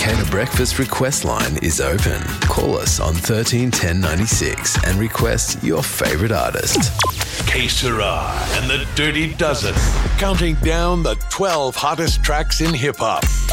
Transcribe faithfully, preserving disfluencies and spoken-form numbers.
Educator Breakfast request line is open. Call us on thirteen ten ninety-six and request your favourite artist. K Sarah and the Dirty Dozen, counting down the twelve hottest tracks in hip-hop.